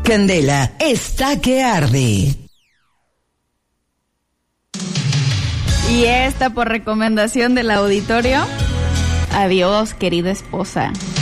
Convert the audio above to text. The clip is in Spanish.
Candela está que arde. Y esta por recomendación del auditorio. Adiós, querida esposa.